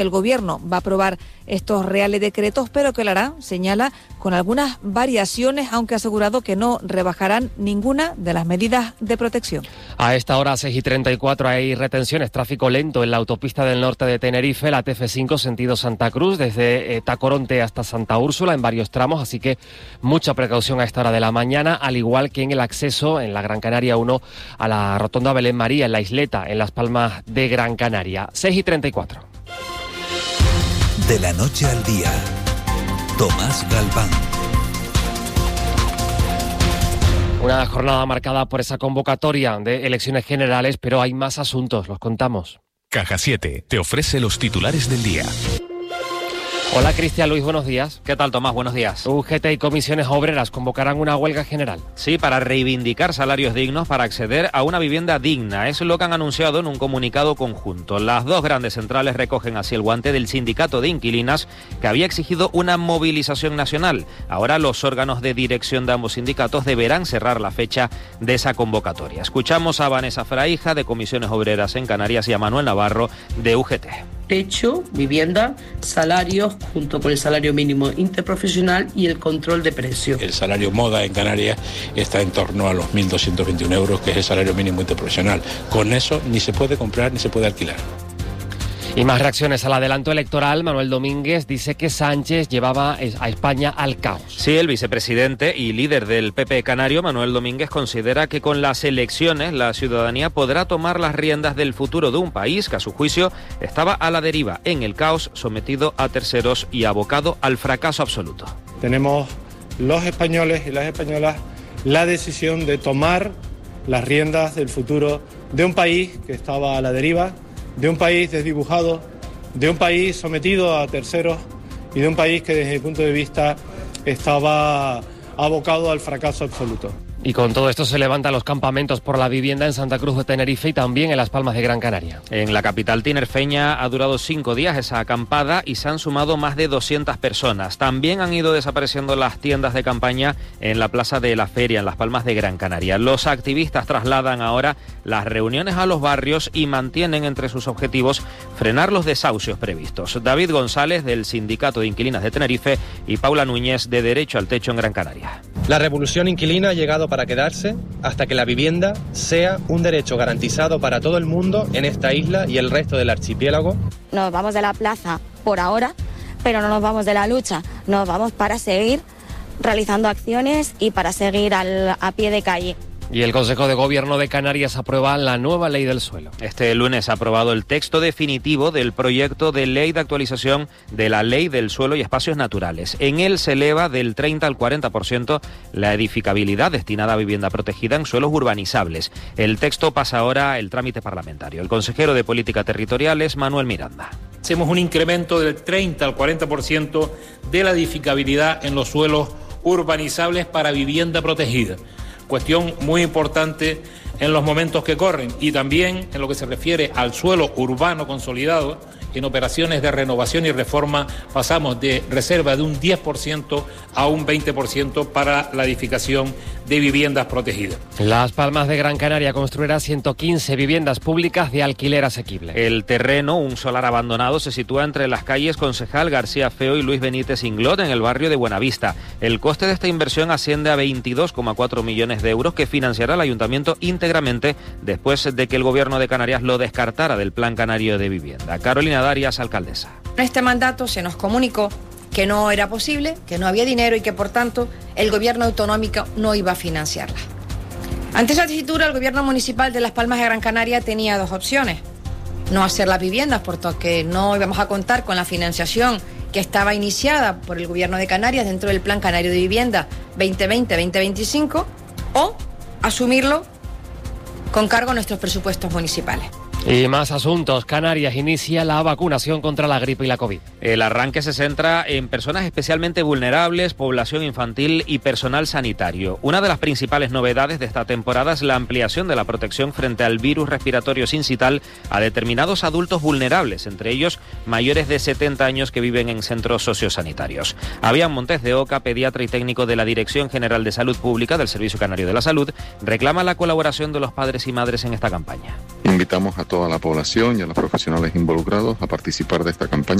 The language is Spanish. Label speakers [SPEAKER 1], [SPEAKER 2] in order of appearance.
[SPEAKER 1] El Gobierno va a aprobar estos reales decretos, pero que lo hará, señala, con algunas variaciones, aunque ha asegurado que no rebajarán ninguna de las medidas de protección.
[SPEAKER 2] A esta hora, 6:34, hay retenciones, tráfico lento en la autopista del norte de Tenerife, la TF5 sentido Santa Cruz, desde Tacoronte hasta Santa Úrsula, en varios tramos, así que mucha precaución a esta hora de la mañana, al igual que en el acceso en la Gran Canaria 1 a la Rotonda Belén María, en la Isleta, en Las Palmas de Gran Canaria. 6:34.
[SPEAKER 3] De la noche al día, Tomás Galván.
[SPEAKER 2] Una jornada marcada por esa convocatoria de elecciones generales, pero hay más asuntos, los contamos.
[SPEAKER 4] Caja 7 te ofrece los titulares del día.
[SPEAKER 2] Hola, Cristian Luis, buenos días.
[SPEAKER 5] ¿Qué tal, Tomás? Buenos días.
[SPEAKER 2] UGT y comisiones obreras convocarán una huelga general.
[SPEAKER 5] Sí, para reivindicar salarios dignos para acceder a una vivienda digna. Es lo que han anunciado en un comunicado conjunto. Las dos grandes centrales recogen así el guante del sindicato de inquilinas, que había exigido una movilización nacional. Ahora los órganos de dirección de ambos sindicatos deberán cerrar la fecha de esa convocatoria. Escuchamos a Vanessa Fraija, de Comisiones Obreras en Canarias, y a Manuel Navarro, de UGT.
[SPEAKER 6] Techo, vivienda, salarios, junto con el salario mínimo interprofesional y el control de precios.
[SPEAKER 7] El salario moda en Canarias está en torno a los 1.221 euros, que es el salario mínimo interprofesional. Con eso ni se puede comprar ni se puede alquilar.
[SPEAKER 2] Y más reacciones al adelanto electoral. Manuel Domínguez dice que Sánchez llevaba a España al caos.
[SPEAKER 5] Sí, el vicepresidente y líder del PP canario, Manuel Domínguez, considera que con las elecciones la ciudadanía podrá tomar las riendas del futuro de un país que, a su juicio, estaba a la deriva, en el caos, sometido a terceros y abocado al fracaso absoluto.
[SPEAKER 8] Tenemos los españoles y las españolas la decisión de tomar las riendas del futuro de un país que estaba a la deriva, de un país desdibujado, de un país sometido a terceros y de un país que desde mi punto de vista estaba abocado al fracaso absoluto.
[SPEAKER 2] Y con todo esto se levantan los campamentos por la vivienda en Santa Cruz de Tenerife y también en Las Palmas de Gran Canaria.
[SPEAKER 5] En la capital tinerfeña ha durado 5 días esa acampada y se han sumado más de 200 personas. También han ido desapareciendo las tiendas de campaña en la Plaza de la Feria, en Las Palmas de Gran Canaria. Los activistas trasladan ahora las reuniones a los barrios y mantienen entre sus objetivos frenar los desahucios previstos. David González, del Sindicato de Inquilinas de Tenerife, y Paula Núñez, de Derecho al Techo en Gran Canaria.
[SPEAKER 9] La revolución inquilina ha llegado para quedarse hasta que la vivienda sea un derecho garantizado para todo el mundo en esta isla y el resto del archipiélago.
[SPEAKER 10] Nos vamos de la plaza por ahora, pero no nos vamos de la lucha, nos vamos para seguir realizando acciones y para seguir a pie de calle.
[SPEAKER 2] Y el Consejo de Gobierno de Canarias aprueba la nueva ley del suelo.
[SPEAKER 5] Este lunes ha aprobado el texto definitivo del proyecto de ley de actualización de la Ley del Suelo y Espacios Naturales. En él se eleva del 30 al 40% la edificabilidad destinada a vivienda protegida en suelos urbanizables. El texto pasa ahora el trámite parlamentario. El consejero de Política Territorial es Manuel Miranda.
[SPEAKER 11] Hacemos un incremento del 30 al 40% de la edificabilidad en los suelos urbanizables para vivienda protegida. Cuestión muy importante en los momentos que corren, y también en lo que se refiere al suelo urbano consolidado. En operaciones de renovación y reforma pasamos de reserva de un 10% a un 20% para la edificación de viviendas protegidas.
[SPEAKER 2] Las Palmas de Gran Canaria construirá 115 viviendas públicas de alquiler asequible.
[SPEAKER 5] El terreno, un solar abandonado, se sitúa entre las calles Concejal, García Feo y Luis Benítez Inglot, en el barrio de Buenavista. El coste de esta inversión asciende a 22,4 millones de euros, que financiará el ayuntamiento íntegramente después de que el Gobierno de Canarias lo descartara del Plan Canario de Vivienda. Carolina Darias, alcaldesa.
[SPEAKER 12] En este mandato se nos comunicó que no era posible, que no había dinero y que, por tanto, el gobierno autonómico no iba a financiarla. Ante esa tesitura, el gobierno municipal de Las Palmas de Gran Canaria tenía dos opciones: no hacer las viviendas, porque no íbamos a contar con la financiación que estaba iniciada por el gobierno de Canarias dentro del Plan Canario de Vivienda 2020-2025, o asumirlo con cargo a nuestros presupuestos municipales.
[SPEAKER 2] Y más asuntos. Canarias inicia la vacunación contra la gripe y la COVID.
[SPEAKER 5] El arranque se centra en personas especialmente vulnerables, población infantil y personal sanitario. Una de las principales novedades de esta temporada es la ampliación de la protección frente al virus respiratorio sincital a determinados adultos vulnerables, entre ellos mayores de 70 años que viven en centros sociosanitarios. Avian Montes de Oca, pediatra y técnico de la Dirección General de Salud Pública del Servicio Canario de la Salud, reclama la colaboración de los padres y madres en esta campaña.
[SPEAKER 13] Invitamos a toda la población y a los profesionales involucrados a participar de esta campaña.